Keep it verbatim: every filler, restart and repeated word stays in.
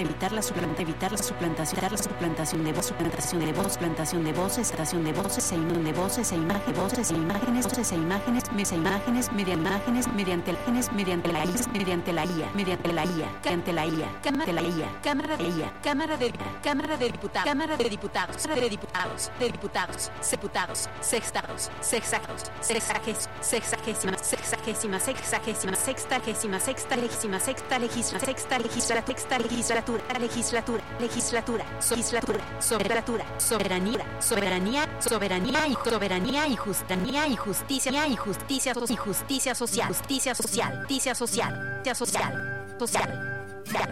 evitar la suplantación, evitar la suplantación, la suplantación de voz, suplantación de voz, plantación de voces, estación de voces, e imagen de voces, e imagen, voces, e imágenes, voces, e imágenes, mesa imágenes, mediante imágenes, mediante el genes, mediante la I A, mediante la I A, mediante la I A, mediante la I A, cámara de la I A, cámara de I A, cámara de cámara de diputados, cámara de diputados, de diputados, de diputados, diputados, sextados, sexados, sexagés, sexagésima, sexagésima, sexagésima, sextagésima, sextagésima, sexta legisla, sexta legislatura, sexta legislatura, legislatura, legislatura, legislatura, soberatura, soberanía, soberanía, soberanía y soberanía y justicia y justicia y justicia y justicia social, justicia social, justicia social, justicia social, social.